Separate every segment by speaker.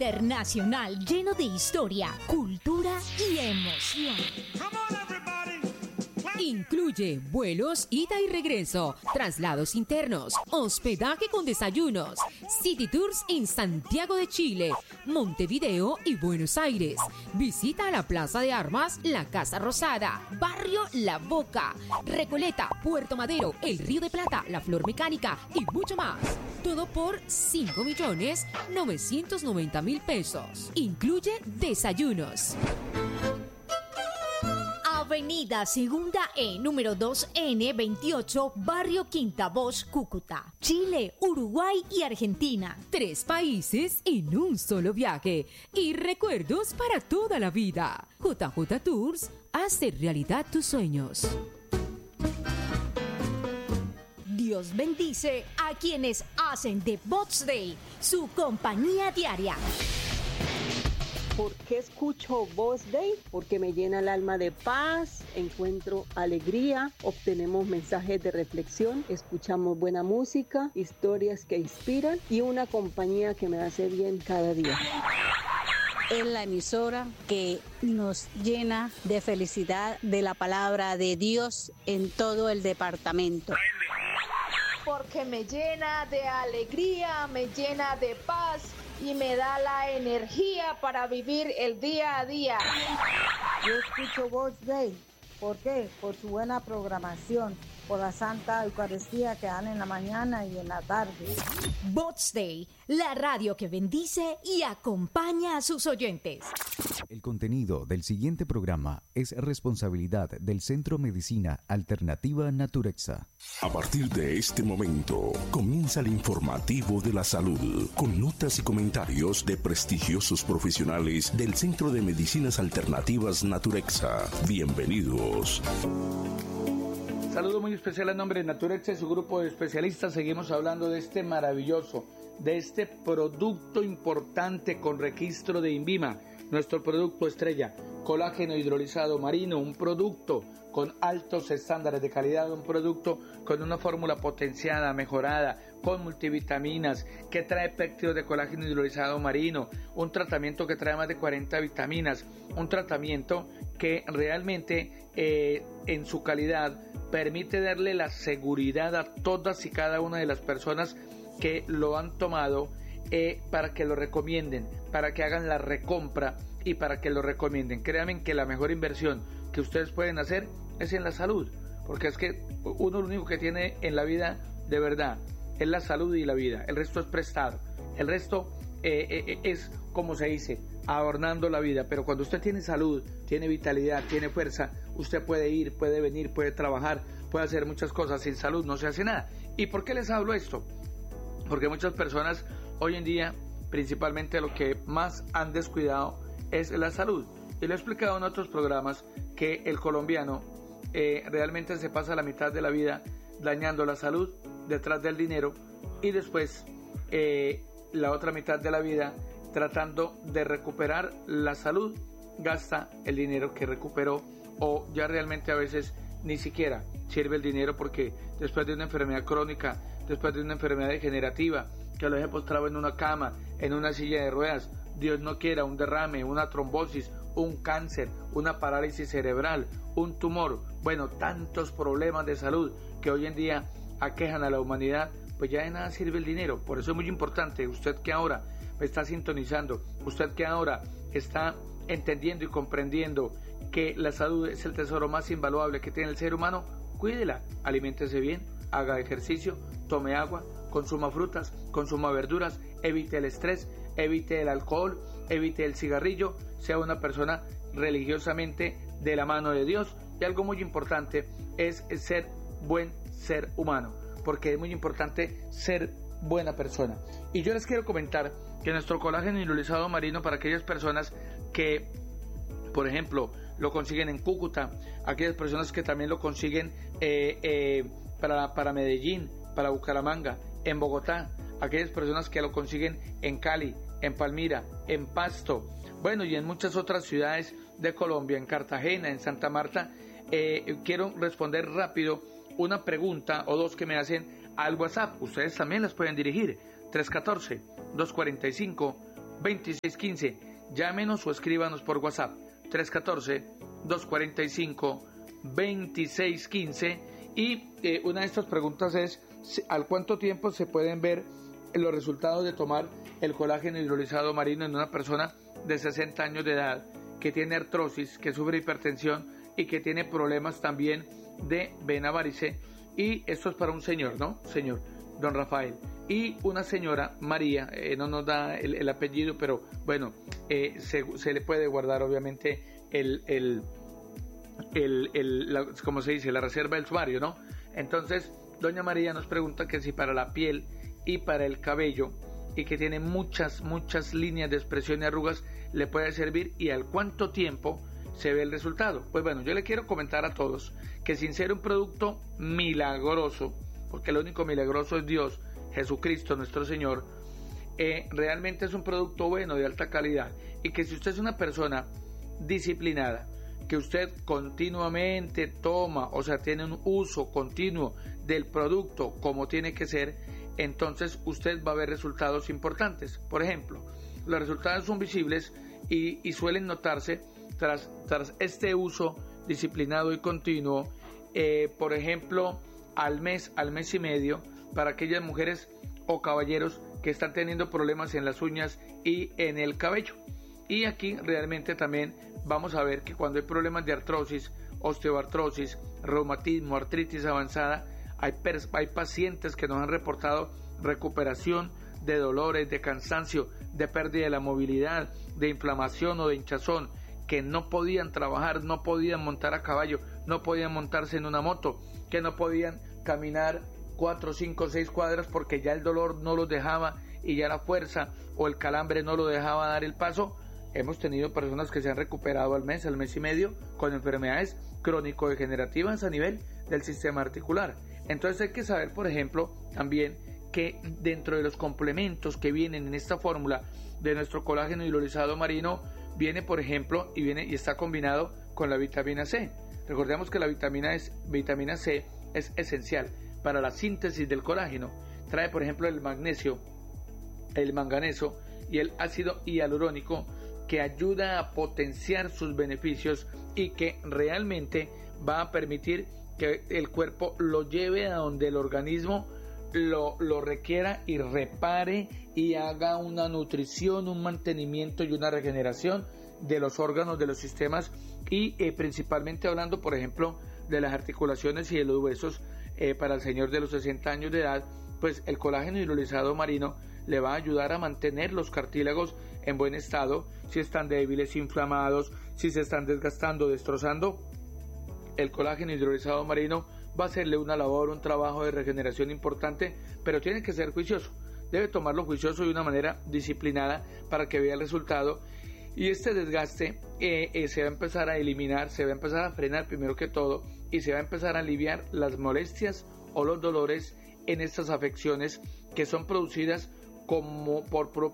Speaker 1: internacional lleno de historia, cultura y emoción. Incluye vuelos, ida y regreso, traslados internos, hospedaje con desayunos, City Tours en Santiago de Chile, Montevideo y Buenos Aires. Visita a la Plaza de Armas, la Casa Rosada, Barrio La Boca, Recoleta, Puerto Madero, El Río de Plata, La Flor Mecánica y mucho más. Todo por 5.990.000 pesos. Incluye desayunos. Avenida Segunda E, número 2N28, Barrio Quinta Voz, Cúcuta. Chile, Uruguay y Argentina. 3 países en un solo viaje. Y recuerdos para toda la vida. JJ Tours hace realidad tus sueños. Dios bendice a quienes hacen de Bots Day su compañía diaria.
Speaker 2: ¿Por qué escucho Voz Day? Porque me llena el alma de paz, encuentro alegría, obtenemos mensajes de reflexión, escuchamos buena música, historias que inspiran y una compañía que me hace bien cada día.
Speaker 3: Es la emisora que nos llena de felicidad de la palabra de Dios en todo el departamento.
Speaker 4: Porque me llena de alegría, me llena de paz y me da la energía para vivir el día a día.
Speaker 5: Yo escucho Voz Day. ¿Por qué? Por su buena programación, por la Santa Eucaristía que dan en la mañana y en la tarde.
Speaker 1: Bots Day, la radio que bendice y acompaña a sus oyentes.
Speaker 6: El contenido del siguiente programa es responsabilidad del Centro Medicina Alternativa Naturexa.
Speaker 7: A partir de este momento, comienza el informativo de la salud, con notas y comentarios de prestigiosos profesionales del Centro de Medicinas Alternativas Naturexa. Bienvenidos.
Speaker 8: Saludo muy especial a nombre de Naturexa y su grupo de especialistas. Seguimos hablando de este maravilloso, de este producto importante con registro de INVIMA. Nuestro producto estrella, colágeno hidrolizado marino, un producto con altos estándares de calidad, un producto con una fórmula potenciada, mejorada, con multivitaminas, que trae péptidos de colágeno hidrolizado marino, un tratamiento que trae más de 40 vitaminas, un tratamiento que realmente en su calidad permite darle la seguridad a todas y cada una de las personas que lo han tomado, para que lo recomienden, para que hagan la recompra y para que lo recomienden. Créanme que la mejor inversión que ustedes pueden hacer es en la salud, porque es que uno lo único que tiene en la vida de verdad es la salud y la vida, el resto es prestado, el resto es, como se dice, adornando la vida. Pero cuando usted tiene salud, tiene vitalidad, tiene fuerza, usted puede ir, puede venir, puede trabajar, puede hacer muchas cosas. Sin salud no se hace nada. ¿Y por qué les hablo esto? Porque muchas personas hoy en día, principalmente lo que más han descuidado es la salud. Y lo he explicado en otros programas que el colombiano realmente se pasa la mitad de la vida dañando la salud detrás del dinero y después la otra mitad de la vida tratando de recuperar la salud, gasta el dinero que recuperó, o ya realmente a veces ni siquiera sirve el dinero, porque después de una enfermedad crónica, después de una enfermedad degenerativa que lo deje postrado en una cama, en una silla de ruedas, Dios no quiera, un derrame, una trombosis, un cáncer, una parálisis cerebral, un tumor, bueno, tantos problemas de salud que hoy en día aquejan a la humanidad, pues ya de nada sirve el dinero. Por eso es muy importante, usted que ahora me está sintonizando, usted que ahora está entendiendo y comprendiendo que la salud es el tesoro más invaluable que tiene el ser humano, cuídela, aliméntese bien, haga ejercicio, tome agua, consuma frutas, consuma verduras, evite el estrés, evite el alcohol, evite el cigarrillo, sea una persona religiosamente de la mano de Dios. Y algo muy importante es ser buen ser humano, porque es muy importante ser buena persona. Y yo les quiero comentar que nuestro colágeno hidrolizado marino, para aquellas personas que, por ejemplo, lo consiguen en Cúcuta, aquellas personas que también lo consiguen para Medellín, para Bucaramanga, en Bogotá, aquellas personas que lo consiguen en Cali, en Palmira, en Pasto, bueno, y en muchas otras ciudades de Colombia, en Cartagena, en Santa Marta. Quiero responder rápido una pregunta o dos que me hacen al WhatsApp. Ustedes también las pueden dirigir, 314-245 2615. Llámenos o escríbanos por WhatsApp 314-245-2615. Y una de estas preguntas es: ¿al cuánto tiempo se pueden ver los resultados de tomar el colágeno hidrolizado marino en una persona de 60 años de edad que tiene artrosis, que sufre hipertensión y que tiene problemas también de vena varice? Y esto es para un señor, ¿no? Señor, don Rafael. Y una señora, María, no nos da el apellido, pero bueno, se le puede guardar obviamente ¿cómo se dice? La reserva del sumario, ¿no? Entonces, doña María nos pregunta que si para la piel y para el cabello, y que tiene muchas líneas de expresión y arrugas, le puede servir, y al cuánto tiempo se ve el resultado. Pues bueno, yo le quiero comentar a todos que sin ser un producto milagroso, porque lo único milagroso es Dios, Jesucristo nuestro Señor, realmente es un producto bueno, de alta calidad, y que si usted es una persona disciplinada, que usted continuamente toma, o sea, tiene un uso continuo del producto como tiene que ser, entonces usted va a ver resultados importantes. Por ejemplo, los resultados son visibles y suelen notarse tras este uso disciplinado y continuo, por ejemplo, al mes y medio, para aquellas mujeres o caballeros que están teniendo problemas en las uñas y en el cabello. Y aquí realmente también vamos a ver que cuando hay problemas de artrosis, osteoartrosis, reumatismo, artritis avanzada, hay pacientes que nos han reportado recuperación de dolores, de cansancio, de pérdida de la movilidad, de inflamación o de hinchazón, que no podían trabajar, no podían montar a caballo, no podían montarse en una moto, que no podían caminar 4, 5, 6 cuadras porque ya el dolor no los dejaba y ya la fuerza o el calambre no lo dejaba dar el paso. Hemos tenido personas que se han recuperado al mes y medio con enfermedades crónico-degenerativas a nivel del sistema articular. Entonces hay que saber, por ejemplo, también que dentro de los complementos que vienen en esta fórmula de nuestro colágeno hidrolizado marino, viene, por ejemplo, y está combinado con la vitamina C. Recordemos que la vitamina C es esencial para la síntesis del colágeno. Trae, por ejemplo, el magnesio, el manganeso y el ácido hialurónico, que ayuda a potenciar sus beneficios y que realmente va a permitir que el cuerpo lo lleve a donde el organismo lo requiera y repare y haga una nutrición, un mantenimiento y una regeneración de los órganos, de los sistemas, y principalmente hablando, por ejemplo, de las articulaciones y de los huesos. Para el señor de los 60 años de edad, pues el colágeno hidrolizado marino le va a ayudar a mantener los cartílagos en buen estado. Si están débiles, inflamados, si se están desgastando, destrozando, el colágeno hidrolizado marino va a hacerle una labor, un trabajo de regeneración importante, pero tiene que ser juicioso. Debe tomarlo juicioso y de una manera disciplinada para que vea el resultado. Y este desgaste se va a empezar a eliminar, se va a empezar a frenar primero que todo, y se va a empezar a aliviar las molestias o los dolores en estas afecciones que son producidas como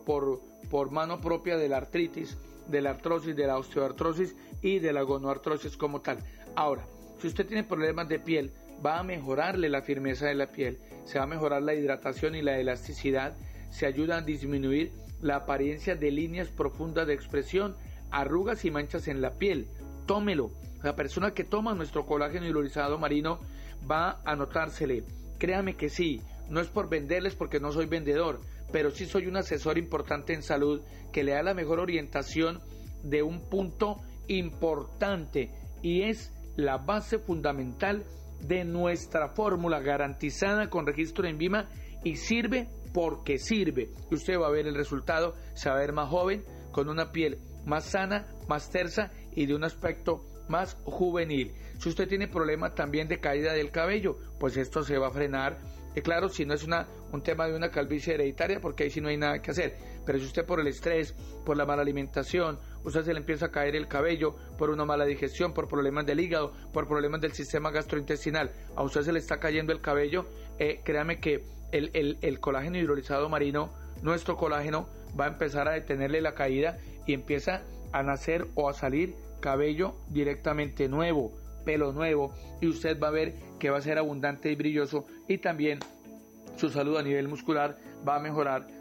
Speaker 8: por mano propia de la artritis, de la artrosis, de la osteoartrosis y de la gonoartrosis como tal. Ahora, si usted tiene problemas de piel, va a mejorarle la firmeza de la piel, se va a mejorar la hidratación y la elasticidad, se ayuda a disminuir la apariencia de líneas profundas de expresión, arrugas y manchas en la piel. Tómelo. La persona que toma nuestro colágeno hidrolizado marino va a notársele. Créame que sí, no es por venderles porque no soy vendedor, pero sí soy un asesor importante en salud que le da la mejor orientación de un punto importante, y es la base fundamental de nuestra fórmula garantizada con registro en INVIMA, y sirve porque sirve. Usted va a ver el resultado, se va a ver más joven, con una piel más sana, más tersa y de un aspecto más juvenil. Si usted tiene problema también de caída del cabello, pues esto se va a frenar. Claro, si no es un tema de una calvicie hereditaria, porque ahí sí no hay nada que hacer, pero si usted por el estrés, por la mala alimentación, usted se le empieza a caer el cabello por una mala digestión, por problemas del hígado, por problemas del sistema gastrointestinal, a usted se le está cayendo el cabello, créame que el colágeno hidrolizado marino, nuestro colágeno, va a empezar a detenerle la caída y empieza a nacer o a salir cabello directamente nuevo, pelo nuevo, y usted va a ver que va a ser abundante y brilloso, y también su salud a nivel muscular va a mejorar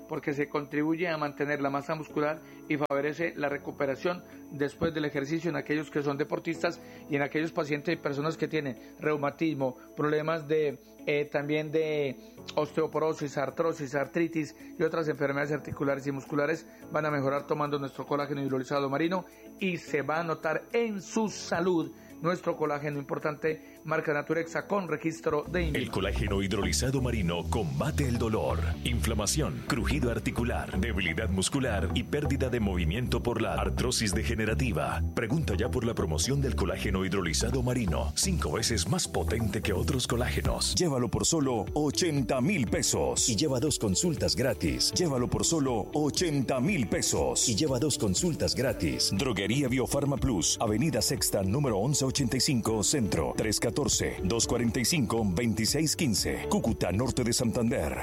Speaker 8: porque se contribuye a mantener la masa muscular y favorece la recuperación después del ejercicio en aquellos que son deportistas y en aquellos pacientes y personas que tienen reumatismo, problemas de también de osteoporosis, artrosis, artritis y otras enfermedades articulares y musculares. Van a mejorar tomando nuestro colágeno hidrolizado marino y se va a notar en su salud nuestro colágeno importante, marca Naturexa con registro de INVIMA.
Speaker 9: El colágeno hidrolizado marino combate el dolor, inflamación, crujido articular, debilidad muscular y pérdida de movimiento por la artrosis degenerativa. Pregunta ya por la promoción del colágeno hidrolizado marino, 5 veces más potente que otros colágenos.
Speaker 10: Llévalo por solo 80,000 pesos y lleva 2 consultas gratis. Llévalo por solo 80,000 pesos y lleva 2 consultas gratis. Droguería Biofarma Plus, Avenida Sexta, número 1185, Centro, 314-245-2615, Cúcuta, norte de Santander.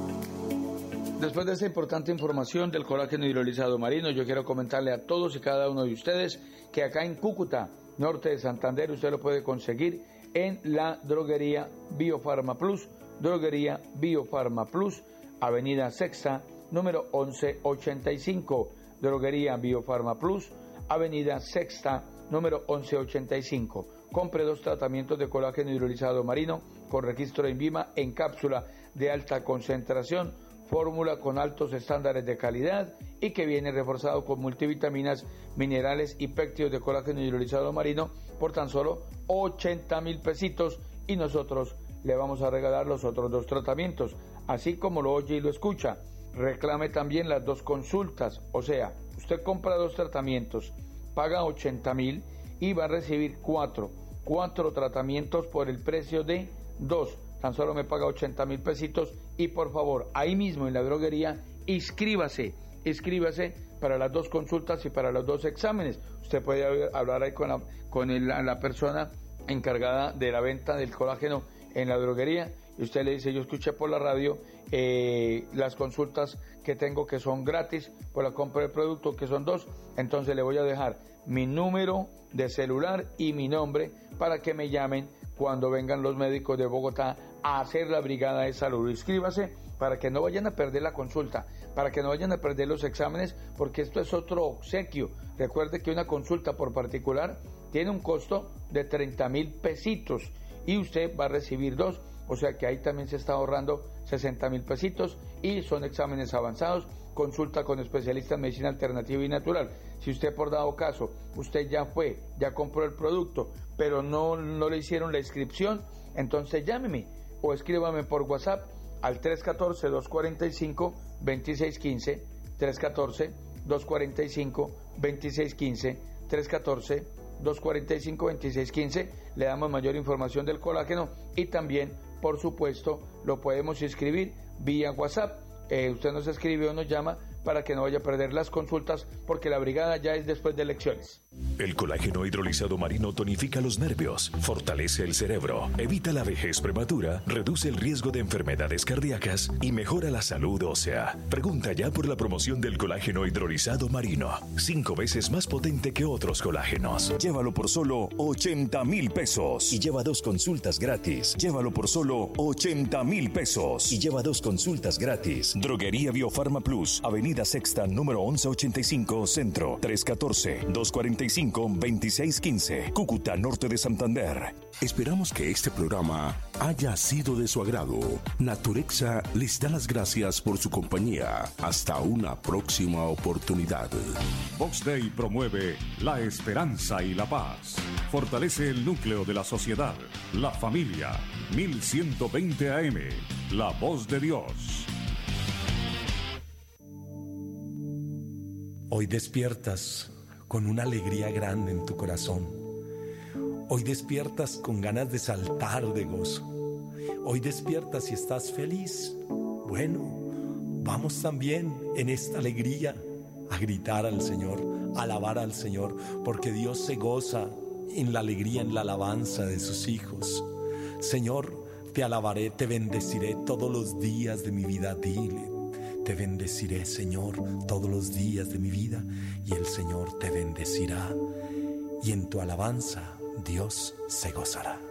Speaker 8: Después de esta importante información del colágeno hidrolizado marino, yo quiero comentarle a todos y cada uno de ustedes que acá en Cúcuta, norte de Santander, usted lo puede conseguir en la droguería Biofarma Plus, droguería Biofarma Plus, Avenida Sexta, número 1185, droguería Biofarma Plus, Avenida Sexta, número 1185. Compre 2 tratamientos de colágeno hidrolizado marino con registro de INVIMA en cápsula de alta concentración, fórmula con altos estándares de calidad y que viene reforzado con multivitaminas, minerales y péptidos de colágeno hidrolizado marino por tan solo 80,000 pesitos, y nosotros le vamos a regalar los otros 2 tratamientos, así como lo oye y lo escucha. Reclame también las 2 consultas, o sea, usted compra 2 tratamientos, paga 80,000 y va a recibir 4 tratamientos por el precio de 2. Tan solo me paga 80,000 pesitos y por favor, ahí mismo en la droguería, inscríbase para las 2 consultas y para los 2 exámenes. Usted puede hablar ahí con la persona encargada de la venta del colágeno en la droguería y usted le dice: yo escuché por la radio las consultas que tengo que son gratis por la compra del producto, que son 2, entonces le voy a dejar mi número de celular y mi nombre para que me llamen cuando vengan los médicos de Bogotá a hacer la brigada de salud. Inscríbase para que no vayan a perder la consulta, para que no vayan a perder los exámenes, porque esto es otro obsequio. Recuerde que una consulta por particular tiene un costo de 30,000 pesitos y usted va a recibir 2, o sea que ahí también se está ahorrando 60,000 pesitos y son exámenes avanzados, consulta con especialistas en medicina alternativa y natural. Si usted por dado caso, usted ya compró el producto, pero no le hicieron la inscripción, entonces llámeme o escríbame por WhatsApp al 314-245-2615, 314-245-2615, 314-245-2615, le damos mayor información del colágeno y también, por supuesto, lo podemos inscribir vía WhatsApp. Usted nos escribe o nos llama para que no vaya a perder las consultas, porque la brigada ya es después de elecciones.
Speaker 9: El colágeno hidrolizado marino tonifica los nervios, fortalece el cerebro, evita la vejez prematura, reduce el riesgo de enfermedades cardíacas y mejora la salud ósea. Pregunta ya por la promoción del colágeno hidrolizado marino, 5 veces más potente que otros colágenos.
Speaker 10: Llévalo por solo 80,000 pesos y lleva 2 consultas gratis. Llévalo por solo 80,000 pesos y lleva 2 consultas gratis. Droguería Biofarma Plus, Avenida Sexta, número 1185, Centro, 314-245-2615, Cúcuta, norte de Santander.
Speaker 7: Esperamos que este programa haya sido de su agrado. Naturexa les da las gracias por su compañía. Hasta una próxima oportunidad.
Speaker 11: Vox Day promueve la esperanza y la paz. Fortalece el núcleo de la sociedad, la familia. 1120 AM, la voz de Dios.
Speaker 12: Hoy despiertas con una alegría grande en tu corazón. Hoy despiertas con ganas de saltar de gozo. Hoy despiertas y estás feliz. Bueno, vamos también en esta alegría a gritar al Señor, a alabar al Señor, porque Dios se goza en la alegría, en la alabanza de sus hijos. Señor, te alabaré, te bendeciré todos los días de mi vida. Dile: te bendeciré, Señor, todos los días de mi vida, y el Señor te bendecirá, y en tu alabanza Dios se gozará.